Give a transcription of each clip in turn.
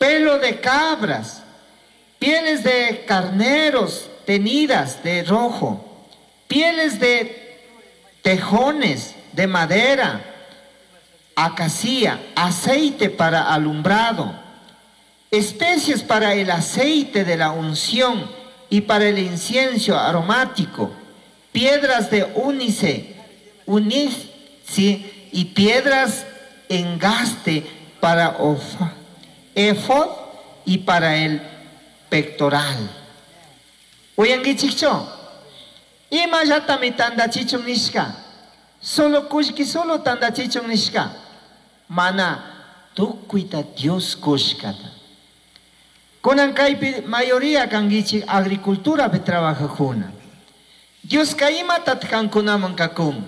pelo de cabras, pieles de carneros teñidas de rojo, pieles de tejones de madera, acacia, aceite para alumbrado, especies para el aceite de la unción y para el incienso aromático, piedras de ónice y piedras engaste para efod y para el pectoral. Oyangichikcho, ima yatami tandachichon nishka, solo kushki solo tandachichon nishka, mana tukuita Dios kushkata. Kunan kaypi mayoría kangichik agricultura pe trabaja juna. Dios kaima tatkankunaman kakun.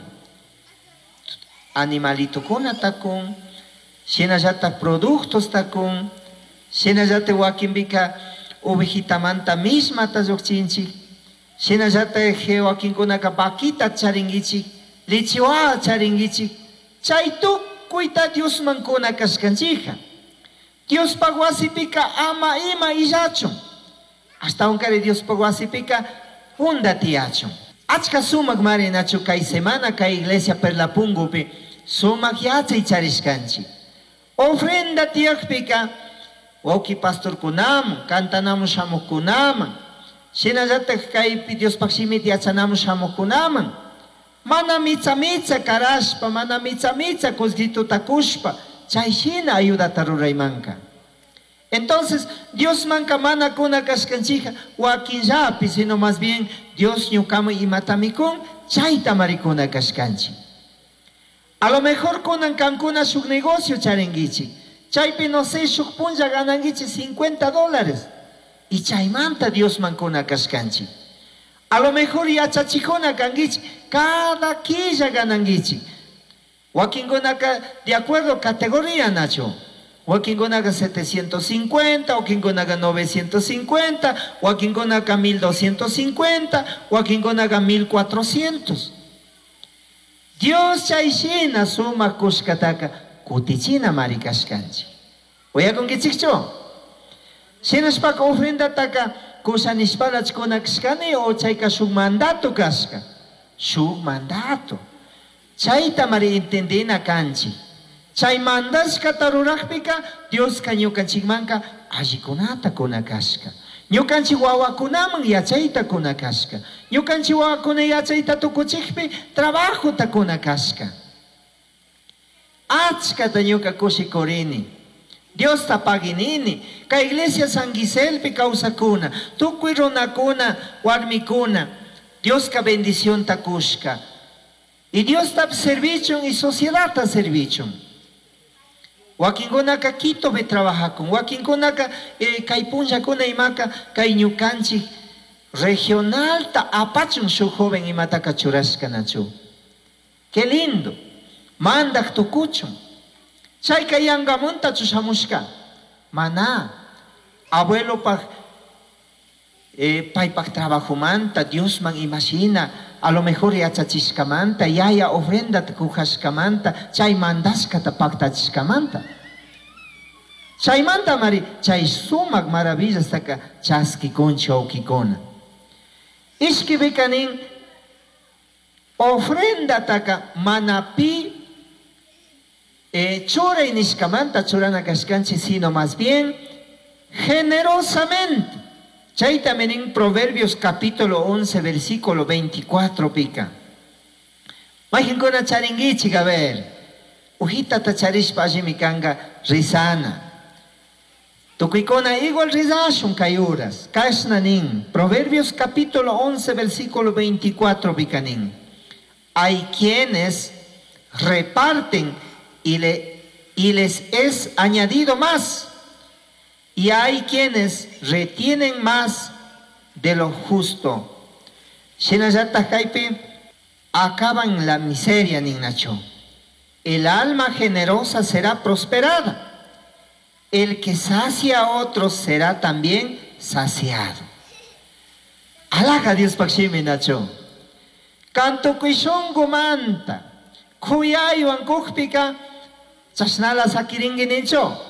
Animalito kuna takun, shinallata productos takun, shinallata wakinbika ovejitamanta misma tayokchinchik, shinallata wakinkunaka vaquita charingichik, lichiwa charingichik, chay tukuyta Diosman kuna kashkanchika. Dios paguasipika ama ima illachun. Hasta unkari Dios paguasipika hunda tiachun. Achka sumak mari nachu kay semana kay iglesia Perlapungupi sumak yachay charishkanchi. Ofrenda tiakpika wauki pastor kunaman, cantanamun shamuk kunaman, shinallatak kaypi Dios pakshimit yachanamun shamuk kunaman. Mana mitza karashpa, mana mitza kusgituta kushpa, chayshina ayudata ruraymanka. Entonces, Dios manka mana kuna kashkanchija, wakinllapi, sino más bien, Dios ñukama imatamikun, chayta marikuna kashkanchi. A lo mejor kunan kankuna shuk negocio charengichi, chaypi no sé, shuk punja ganangichi $50. Y chaymanta Dios mankuna kashkanchi. A lo mejor yachachikuna kangichi, cada quilla ganangichi. Wakingunaka, de acuerdo, categoría, Nacho. Wakingunaka 750, Wakingunaka 950, Wakingunaka 1250, Wakingunaka 1400. Dios chayshina suma kushkataka, kutichina marikashkanchi. Oya con kichikcho. Shinashpaka ofrenda taka, kusanishpalachkuna kashkani o chayka shuk mandato kashka. Shuk mandato. Chayta mari entendena kanchi. Chay mandashka tarurakpika Dios ka ñukanchikmanka allikunata kunakashka. Ñukanchik wawakunaman yachayta kunakashka. Ñukanchik wawakuna yachayta tukuchikpi trabajota kunakashka. Achkata ñuka kushikorini. Dios tapaginini. Ka iglesia San Giselpi kausakuna. Tukuy runakuna, warmikuna. Dios ka bendición takushka. Y Dios tap servichon y sociedad ta servichon. Wakingunaka Quito be trabaja con, wakingunaka kaipunja kuna imaka kai ñukanchik regional ta apachun su joven imataka churashka nachu. Qué lindo. Mandak tukuchun. Chay kayangamunta chushamushka. Mana. Abuelo pa paypak trabajo manta Dios man imagina. A lo mejor yachachiskamanta, yaya ofrenda kujashkamanta, chay mandaskata paktachkamanta. Chay manta mari, chay sumak maravillas taka chaskikun chaukikuna. Ishki bekanin ofrenda taka manapi chura inishkamanta churana kashkanchi, sino más bien generosamente. Chay también en Proverbios capítulo 11, versículo 24 pica. Majinkuna charingichik, a ver. Ujita tacharishpa ajimikanga rizana. Tukikona igual rizashun kayuras. Kashnanin. Proverbios capítulo 11, versículo 24 picanin. Hay quienes reparten y les es añadido más. Y hay quienes retienen más de lo justo. Shinayata Jaipe acaban la miseria, Ninacho. El alma generosa será prosperada. El que sacia a otros será también saciado. Alaja Dios Pakshimi Nacho. Canto kuishongo manta. Kuyayo ankukpika. Chasnala sakiringi nicho.